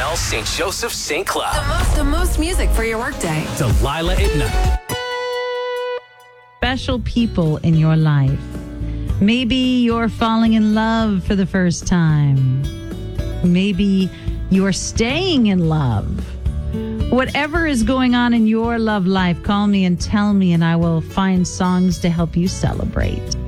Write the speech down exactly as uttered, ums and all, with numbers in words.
L Saint Joseph Saint Cloud. The most, the most music for your workday. Delilah at night. Special people in your life. Maybe you're falling in love for the first time. Maybe you're staying in love. Whatever is going on in your love life, call me and tell me, and I will find songs to help you celebrate.